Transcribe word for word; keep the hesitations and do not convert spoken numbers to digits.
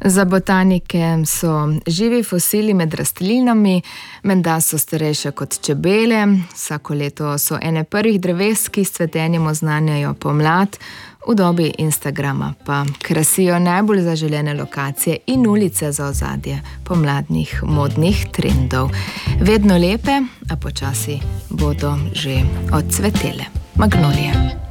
Za botanike so živi fosili med rastlinami, menda so starejše kot čebele. Vsako leto so ene prvih dreves, ki s cvetenjem oznanjajo pomlad. V dobi Instagrama pa krasijo najbolj zaželene lokacije in ulice za ozadje pomladnih modnih trendov. Vedno lepe, a počasi bodo že odcvetele magnolije.